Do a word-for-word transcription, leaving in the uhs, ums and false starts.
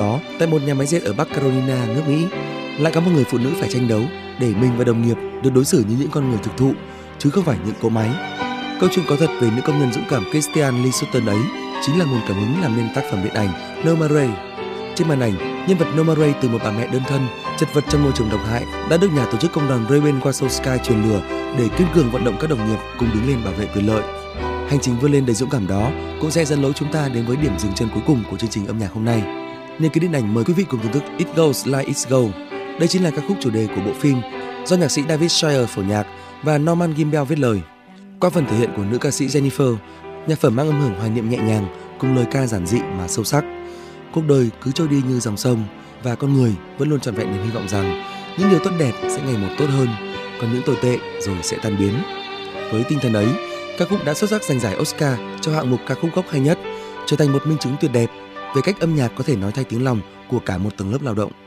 đó, tại một nhà máy dệt ở Bắc Carolina, nước Mỹ, lại có một người phụ nữ phải tranh đấu để mình và đồng nghiệp được đối xử như những con người thực thụ, chứ không phải những cỗ máy. Câu chuyện có thật về nữ công nhân dũng cảm Christiane Lee Sutton ấy chính là nguồn cảm hứng làm nên tác phẩm điện ảnh Norma Ray. Trên màn ảnh, nhân vật Norma Ray từ một bà mẹ đơn thân, chật vật trong môi trường độc hại đã được nhà tổ chức công đoàn Raven-Wachowski truyền lửa để kiên cường vận động các đồng nghiệp cùng đứng lên bảo vệ quyền lợi. Hành trình vươn lên đầy dũng cảm đó cũng sẽ dẫn lối chúng ta đến với điểm dừng chân cuối cùng của chương trình âm nhạc hôm nay. Nhân ký điện ảnh mời quý vị cùng thưởng thức It Goes Like It Goes. Đây chính là ca khúc chủ đề của bộ phim do nhạc sĩ David Shire phổ nhạc và Norman Gimbel viết lời. Qua phần thể hiện của nữ ca sĩ Jennifer, nhạc phẩm mang âm hưởng hoài niệm nhẹ nhàng cùng lời ca giản dị mà sâu sắc. Cuộc đời cứ trôi đi như dòng sông và con người vẫn luôn trọn vẹn niềm hy vọng rằng những điều tốt đẹp sẽ ngày một tốt hơn, còn những tồi tệ rồi sẽ tan biến. Với tinh thần ấy, ca khúc đã xuất sắc giành giải Oscar cho hạng mục ca khúc gốc hay nhất, trở thành một minh chứng tuyệt đẹp về cách âm nhạc có thể nói thay tiếng lòng của cả một tầng lớp lao động.